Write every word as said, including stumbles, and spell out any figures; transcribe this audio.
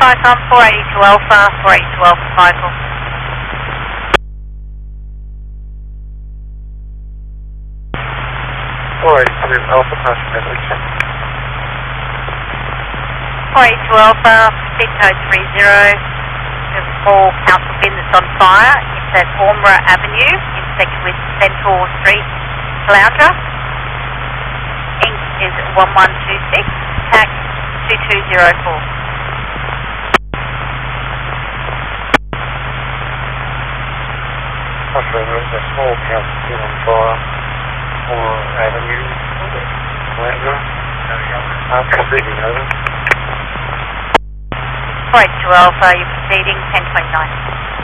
Icon four eighty-two Alpha, four eighty-two Alpha Cycle. four eighty-two Alpha, pass message. four eighty-two Alpha, proceed code three zero. There's a small council bin that's on fire. It's at Ormra Avenue, intersected with Centaur Street, Caloundra. Ink is one one two six, tax two two zero four. There's a small council bin on fire, Ormra Avenue, Caloundra. I'm proceeding, over. four eighty-two Alpha, you're proceeding, ten twenty-nine.